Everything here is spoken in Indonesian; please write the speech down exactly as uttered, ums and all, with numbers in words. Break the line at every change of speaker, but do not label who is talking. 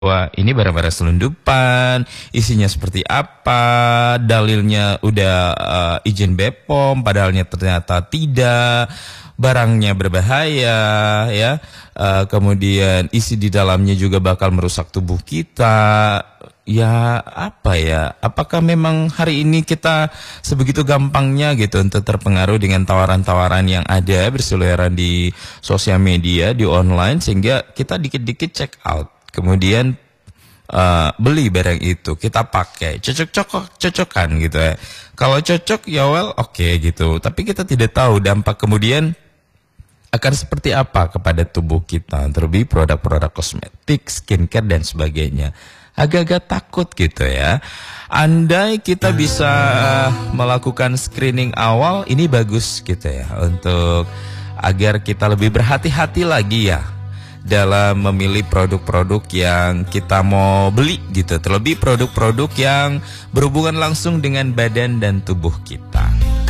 Wah, ini barang-barang selundupan, isinya seperti apa, dalilnya udah uh, izin B P O M, padahalnya ternyata tidak, barangnya berbahaya, ya, uh, kemudian isi di dalamnya juga bakal merusak tubuh kita. Ya, apa ya, apakah memang hari ini kita sebegitu gampangnya gitu untuk terpengaruh dengan tawaran-tawaran yang ada berseliweran di sosial media, di online, sehingga kita dikit-dikit check out. Kemudian uh, beli barang itu, kita pakai, cocok-cocok, cocokan gitu ya. Kalau cocok ya well oke okay, gitu. Tapi kita tidak tahu dampak kemudian akan seperti apa kepada tubuh kita. Terlebih produk-produk kosmetik, skincare dan sebagainya. Agak-agak takut gitu ya. Andai kita bisa melakukan screening awal, ini bagus gitu ya, untuk agar kita lebih berhati-hati lagi ya dalam memilih produk-produk yang kita mau beli gitu. Terlebih produk-produk yang berhubungan langsung dengan badan dan tubuh kita.